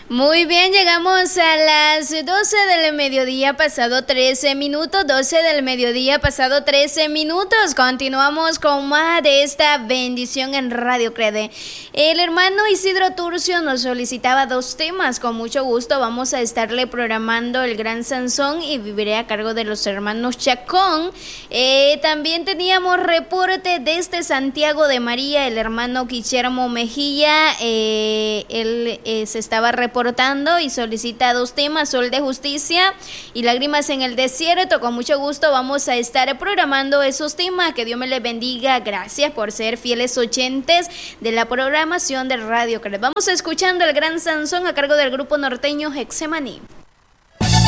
Muy bien, llegamos a las 12 del mediodía pasado 13 minutos, 12 del mediodía pasado 13 minutos. Continuamos con más de esta bendición en Radio Crede. El hermano Isidro Turcio nos solicitaba 2 temas. Con mucho gusto vamos a estarle programando El Gran Sansón y Viviré a cargo de los hermanos Chacón. También teníamos reporte desde Santiago de María, el hermano Guillermo Mejía. Él se estaba reportando y solicita 2 temas, Sol de Justicia y Lágrimas en el Desierto. Con mucho gusto vamos a estar programando esos temas. Que Dios me les bendiga. Gracias por ser fieles oyentes de la programación de Radio Crede. Vamos escuchando El Gran Sansón a cargo del grupo norteño Hexemaní.